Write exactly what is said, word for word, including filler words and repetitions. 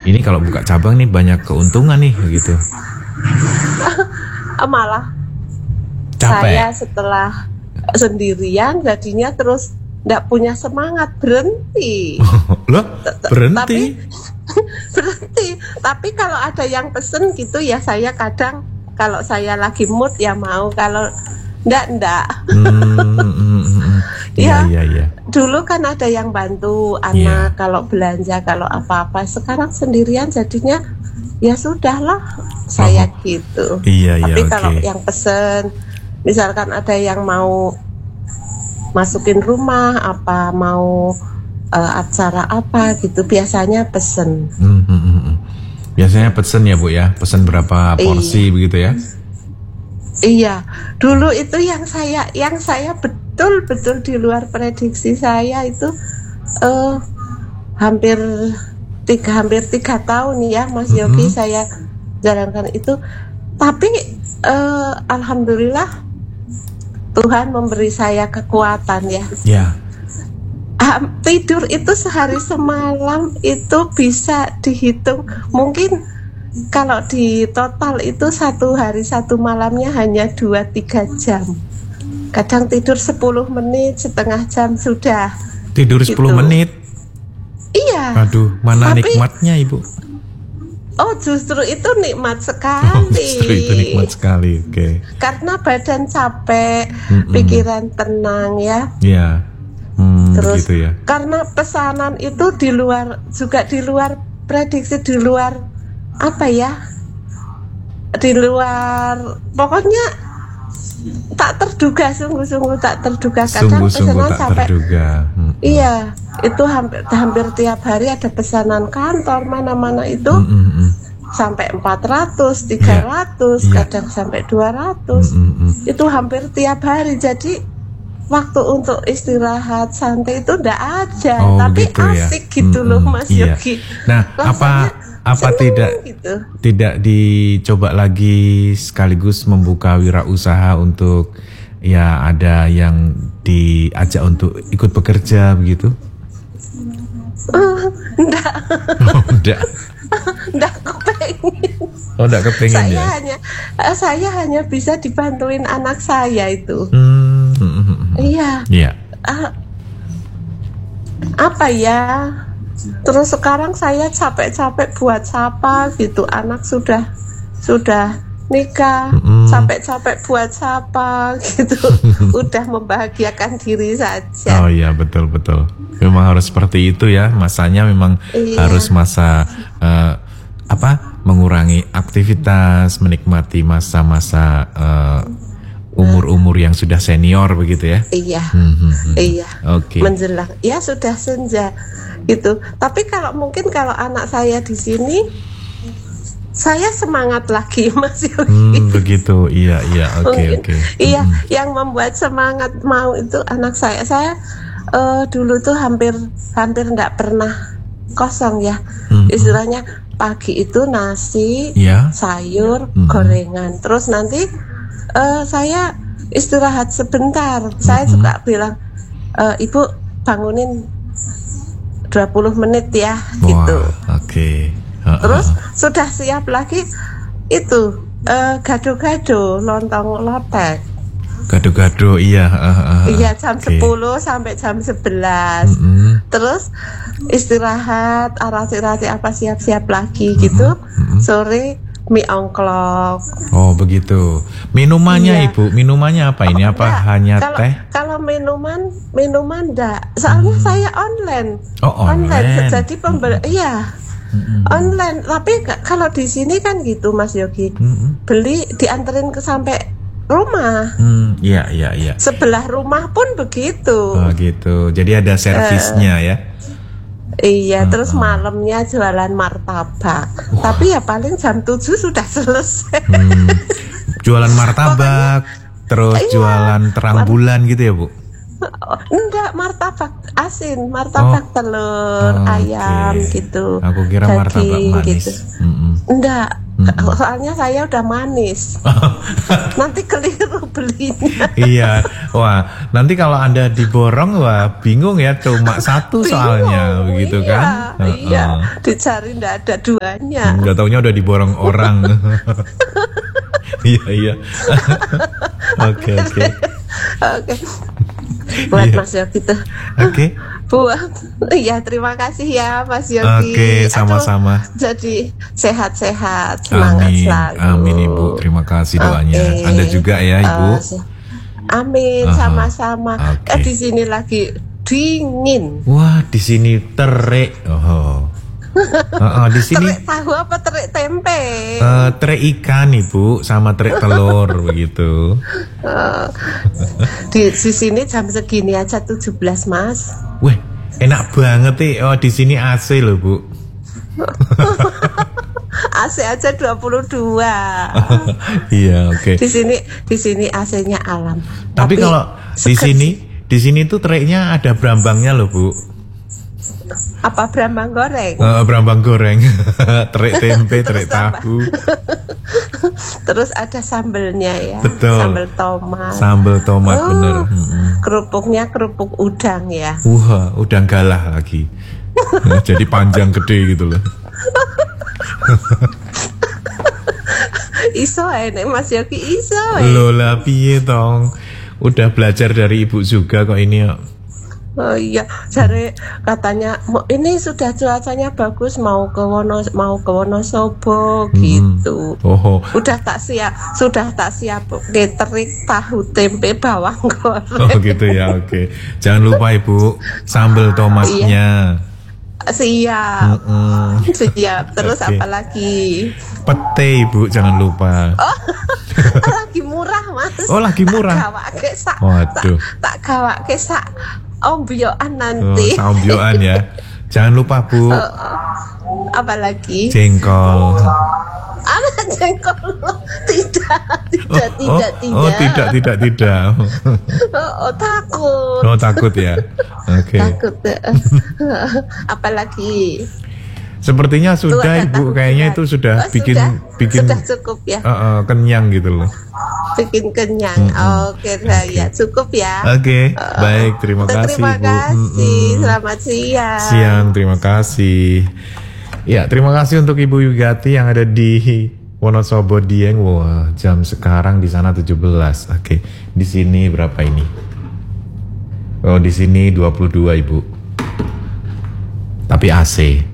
ini kalau buka cabang nih banyak keuntungan nih gitu. Malah Capek. saya setelah sendirian jadinya terus nggak punya semangat, berhenti. Loh, berhenti? Tapi, berhenti. Tapi kalau ada yang pesen gitu ya saya kadang kalau saya lagi mood ya mau, kalau nggak nggak. Hmm, ya, iya, iya. Dulu kan ada yang bantu anak yeah. kalau belanja kalau apa-apa. Sekarang sendirian jadinya ya sudahlah saya oh. gitu. Iya, iya, Tapi okay. kalau yang pesen, misalkan ada yang mau masukin rumah apa mau uh, acara apa gitu biasanya pesen. Hmm, hmm, hmm. Biasanya pesen ya Bu ya, pesen berapa porsi iya. begitu ya? Iya, dulu itu yang saya yang saya betul-betul di luar prediksi saya itu uh, hampir tiga hampir tiga tahun ya Mas Yogi mm-hmm. saya jalankan itu. Tapi uh, alhamdulillah Tuhan memberi saya kekuatan ya. Yeah. Uh, tidur itu sehari semalam itu bisa dihitung mungkin. Kalau di total itu satu hari satu malamnya hanya dua tiga jam. Kadang tidur sepuluh menit, setengah jam sudah. Tidur gitu. sepuluh menit? Iya. Aduh, mana Tapi, nikmatnya Ibu? Oh justru itu nikmat sekali. Oh, justru itu nikmat sekali, oke. Okay. Karena badan capek, Mm-mm. pikiran tenang ya. Iya. Hmm, Terus gitu ya. Karena pesanan itu di luar juga di luar prediksi, di luar apa ya, di luar pokoknya tak terduga, sungguh-sungguh tak terduga. Kadang sungguh-sungguh pesanan tak sampai terduga. Hmm. Iya, itu hampir hampir tiap hari ada pesanan kantor mana-mana itu hmm, hmm, hmm. sampai empat ratus, tiga ratus, yeah. kadang yeah. sampai dua ratus. Hmm, hmm, hmm. Itu hampir tiap hari. Jadi waktu untuk istirahat santai itu enggak ada, oh, tapi gitu asik ya? gitu hmm, loh hmm. Mas iya. Yogi. Nah, Rasanya apa apa tidak gitu. tidak dicoba lagi sekaligus membuka wirausaha untuk ya ada yang diajak untuk ikut bekerja begitu? Uh, enggak. Oh, enggak. Enggak kepengen. Oh, enggak kepengen saya ya? hanya saya hanya bisa dibantuin anak saya itu. Hmm, hmm, hmm, hmm. Iya. Iya. Uh, apa ya? Terus sekarang saya capek-capek buat siapa gitu, anak sudah sudah nikah, mm-hmm. capek-capek buat siapa gitu, udah membahagiakan diri saja. Oh iya betul betul, memang harus seperti itu ya, masanya memang iya. harus masa uh, apa mengurangi aktivitas, menikmati masa-masa uh, umur-umur yang sudah senior begitu ya? Iya, mm-hmm. iya. Oke. Okay. Menjelang, ya sudah senja. Gitu. Tapi kalau mungkin kalau anak saya di sini, saya semangat lagi Mas Yogi. Hmm, begitu, iya iya, oke okay, oke. Okay. Iya, hmm. yang membuat semangat mau itu anak saya. Saya uh, dulu tuh hampir hampir nggak pernah kosong ya. Hmm. Istilahnya pagi itu nasi, yeah. sayur, hmm. gorengan. Terus nanti uh, saya istirahat sebentar. Hmm. Saya suka bilang, e, Ibu bangunin dua puluh menit ya. Wah, gitu. Oke. Okay. Uh-uh. Terus sudah siap lagi itu uh, gado-gado, lontong lotek. Gado-gado iya. Uh, uh, iya jam okay. sepuluh sampai jam sebelas. Mm-hmm. Terus istirahat, arati-arati apa siap-siap lagi mm-hmm. gitu. Mm-hmm. Sore mie ongklok. Oh begitu. Minumannya iya. Ibu, minumannya apa ini? Apa enggak, hanya kalau, teh? Kalau minuman, minuman enggak. Soalnya hmm. saya online. Oh online. online. Jadi pembeli, hmm. iya hmm. online. Tapi kalau di sini kan gitu Mas Yogi, hmm. beli dianterin ke sampai rumah. Hmm, iya iya iya. Sebelah rumah pun begitu. Oh gitu. Jadi ada servisnya uh, ya. Iya, uh-uh. Terus malamnya jualan martabak. Wah. Tapi ya paling jam tujuh sudah selesai. Hmm. Jualan martabak, pokoknya, terus iya, jualan terang mar- bulan gitu ya, Bu? Oh, enggak, martabak asin, martabak oh. telur, oh, ayam okay. gitu. Aku kira daging, martabak manis. Gitu. Mm-mm. Enggak, Mm-mm. Soalnya saya udah manis. Nanti keliru belinya. Iya, wah nanti kalau Anda diborong, wah bingung ya, cuma satu bingung, soalnya begitu iya, kan? Iya, uh-uh. Dicari nggak ada duanya. Nggak taunya udah diborong orang. Iya iya. Oke oke. Oke. Buat yeah. Mas Yogi tuh. Oke. Okay. Buat, ya terima kasih ya Mas Yogi. Oke, okay, sama-sama. Aduh, jadi sehat-sehat, semangat amin, selalu. Amin Ibu, terima kasih doanya. Okay. Anda juga ya Ibu. Uh, amin, uh-huh. sama-sama. Okay. Eh, di sini lagi dingin. Wah, di sini terik. Oh. Uh, uh, di sini terik tahu apa terik tempe? Uh, terik ikan Ibu, sama terik telur begitu. Uh, di, di sini jam segini aja tujuh belas Mas. Wih, enak banget nih. Oh, di sini A C loh Bu. A C aja dua puluh dua. Iya, oke. Okay. Di sini di sini A C-nya alam. Tapi, Tapi kalau di sini di sini tuh teriknya ada brambangnya loh Bu. Apa brambang goreng? Uh, brambang goreng, terik tempe, terik tahu. Terus ada sambelnya ya. Betul. Sambel tomat. Sambel tomat oh, bener. Kerupuknya kerupuk udang ya. Wah, udang galah lagi. Jadi panjang gede gitu loh. Iso enek Mas Yogi iso. Loh lah piye tong. Udah belajar dari Ibu juga kok ini ya. Oh iya, cari katanya ini sudah cuacanya bagus mau ke Wono mau ke Wonosobo hmm. gitu. Oh. Udah tak siap, sudah tak siap catering tahu tempe bawang goreng. Oh gitu ya, oke. Okay. Jangan lupa Ibu sambal tomatnya. Iya. Siap, Mm-mm. siap. Terus okay. apa lagi? Pete Ibu jangan lupa. Oh, lagi murah Mas. Oh lagi murah. Tak gawake sak. Waduh. Tak gawake sak. Ombyoan nanti. Oh, ombyoan ya. Jangan lupa Bu. Uh, apalagi? Jengkol. Anak jengkol. Tidak, tidak, oh, tidak, oh, tidak. Oh, tidak, tidak, tidak. Oh, oh takut. Oh, takut ya. Oke. Okay. Takut. Apalagi? Sepertinya sudah Ibu, kayaknya itu sudah oh, bikin sudah, bikin sudah cukup ya. Uh, uh, kenyang gitu loh. Bikin kenyang. Mm-hmm. Oke, okay, ya cukup ya. Oke, okay. uh, baik, terima kasih terima Bu. kasih. Mm-hmm. Selamat siang. Siang, terima kasih. Ya, terima kasih untuk Ibu Yugati yang ada di Wonosobo Dieng. Wah, jam sekarang di sana tujuh belas. Oke, okay. Di sini berapa ini? Oh, di sini dua puluh dua Ibu. Tapi A C.